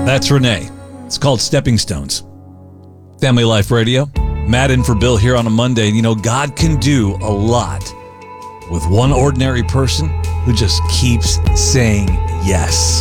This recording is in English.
That's Renee. It's called Stepping Stones. Family Life Radio. Matt in for Bill here on a Monday. You know, God can do a lot with one ordinary person who just keeps saying yes.